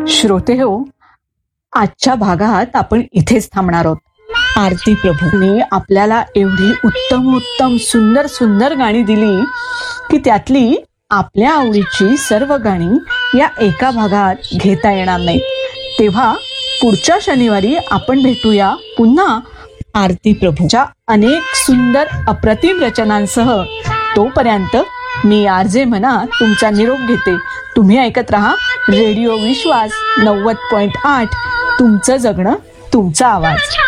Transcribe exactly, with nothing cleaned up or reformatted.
श्रोते हो, आजच्या भागात आपण इथेच थांबणार आहोत. आरती प्रभूंनी आपल्याला एवढी उत्तम उत्तम सुंदर सुंदर गाणी दिली की त्यातली आपल्या आवडीची सर्व गाणी या एका भागात घेता येणार नाहीत. तेव्हा पुढच्या शनिवारी आपण भेटूया पुन्हा आरती प्रभूच्या अनेक सुंदर अप्रतिम रचनांसह. तोपर्यंत मी आरजे म्हणा तुमचा निरोप घेते. तुम्ही ऐकत रहा रेडिओ विश्वास नव्वद पॉइंट आठ. तुमचं जगणं तुमचा आवाज.